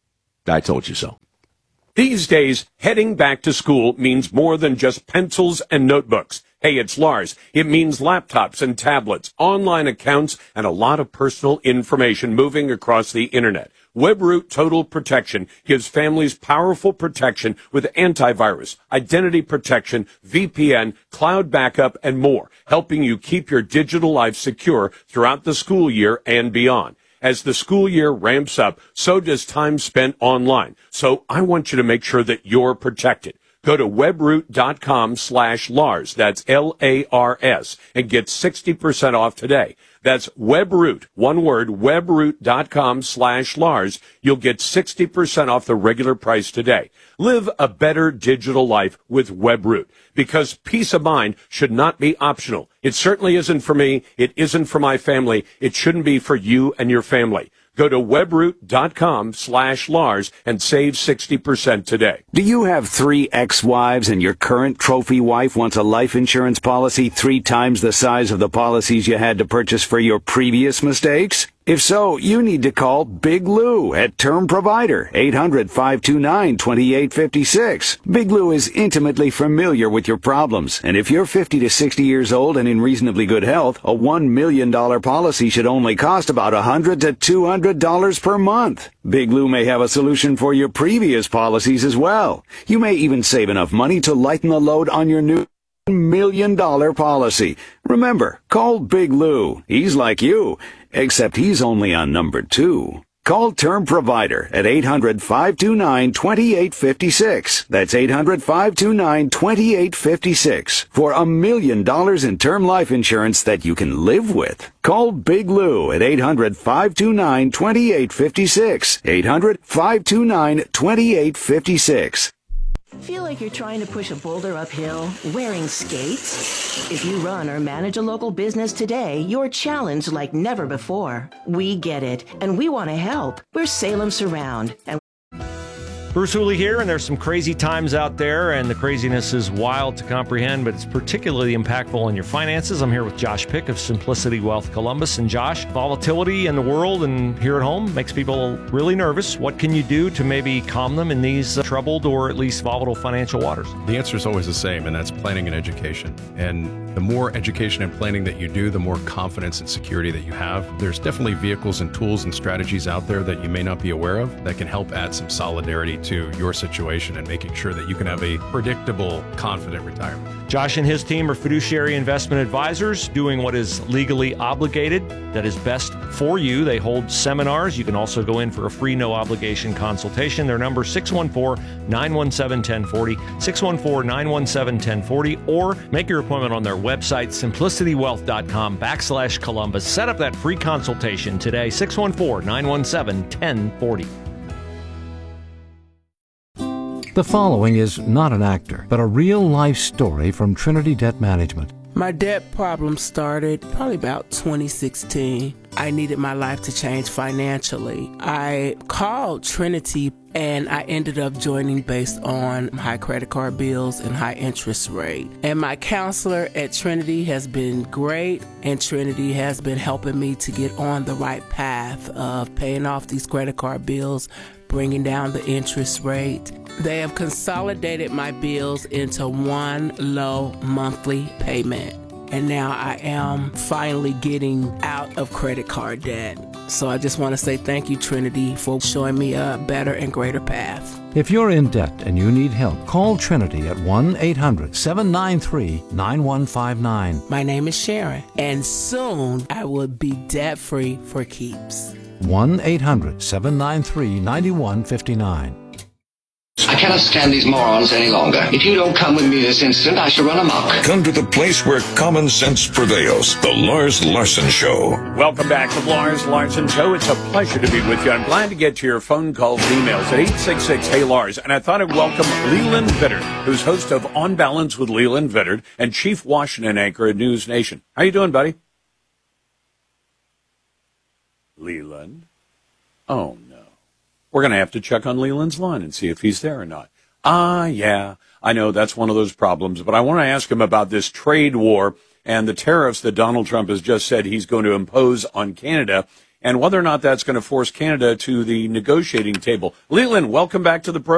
I told you so. These days, heading back to school means more than just pencils and notebooks. Hey, it's Lars. It means laptops and tablets, online accounts, and a lot of personal information moving across the internet. WebRoot Total Protection gives families powerful protection with antivirus, identity protection, V P N, cloud backup, and more, helping you keep your digital life secure throughout the school year and beyond. As the school year ramps up, so does time spent online. So I want you to make sure that you're protected. Go to webroot.com slash Lars, that's L A R S, and get sixty percent off today. That's Webroot, one word, webroot.com slash Lars. You'll get sixty percent off the regular price today. Live a better digital life with Webroot, because peace of mind should not be optional. It certainly isn't for me. It isn't for my family. It shouldn't be for you and your family. Go to webroot.com slash Lars and save sixty percent today. Do you have three ex-wives and your current trophy wife wants a life insurance policy three times the size of the policies you had to purchase for your previous mistakes? If so, you need to call Big Lou at Term Provider, eight hundred, five two nine, two eight five six. Big Lou is intimately familiar with your problems, and if you're fifty to sixty years old and in reasonably good health, a one million dollars policy should only cost about one hundred to two hundred dollars per month. Big Lou may have a solution for your previous policies as well. You may even save enough money to lighten the load on your new million dollar policy. Remember, call Big Lou. He's like you, except he's only on number two. Call Term Provider at eight hundred, five two nine, two eight five six. That's eight hundred, five two nine, two eight five six for a million dollars in term life insurance that you can live with. Call Big Lou at eight hundred, five two nine, two eight five six. eight hundred, five two nine, two eight five six. Feel like you're trying to push a boulder uphill wearing skates? If you run or manage a local business today, you're challenged like never before. We get it, and we want to help. We're Salem Surround, and Bruce Hooley here, and there's some crazy times out there, and the craziness is wild to comprehend, but it's particularly impactful on your finances. I'm here with Josh Pick of Simplicity Wealth Columbus. And Josh, volatility in the world and here at home makes people really nervous. What can you do to maybe calm them in these uh, troubled or at least volatile financial waters? The answer is always the same, and that's planning and education. And the more education and planning that you do, the more confidence and security that you have. There's definitely vehicles and tools and strategies out there that you may not be aware of that can help add some solidarity to your situation and making sure that you can have a predictable, confident retirement. Josh and his team are fiduciary investment advisors doing what is legally obligated, that is best for you. They hold seminars. You can also go in for a free, no obligation consultation. Their number six one four, nine one seven, one zero four zero, six one four, nine one seven, one zero four zero, or make your appointment on their website, simplicitywealth.com backslash Columbus. Set up that free consultation today, six one four, nine one seven, one zero four zero. The following is not an actor, but a real-life story from Trinity Debt Management. My debt problem started probably about twenty sixteen. I needed my life to change financially. I called Trinity and I ended up joining based on high credit card bills and high interest rate. And my counselor at Trinity has been great, and Trinity has been helping me to get on the right path of paying off these credit card bills, bringing down the interest rate. They have consolidated my bills into one low monthly payment. And now I am finally getting out of credit card debt. So I just want to say thank you, Trinity, for showing me a better and greater path. If you're in debt and you need help, call Trinity at one eight hundred seven nine three nine one five nine. My name is Sharon, and soon I will be debt-free for keeps. one eight hundred seven nine three nine one five nine. I cannot stand these morons any longer. If you don't come with me this instant, I shall run amok. Come to the place where common sense prevails. The Lars Larson Show. Welcome back to the Lars Larson Show. It's a pleasure to be with you. I'm glad to get to your phone calls and emails at eight six six, hey Lars. And I thought I'd welcome Leland Vittert, who's host of On Balance with Leland Vittert and chief Washington anchor at News Nation. How you doing, buddy? Leland? Oh, no. We're going to have to check on Leland's line and see if he's there or not. Ah, yeah, I know that's one of those problems, but I want to ask him about this trade war and the tariffs that Donald Trump has just said he's going to impose on Canada and whether or not that's going to force Canada to the negotiating table. Leland, welcome back to the program.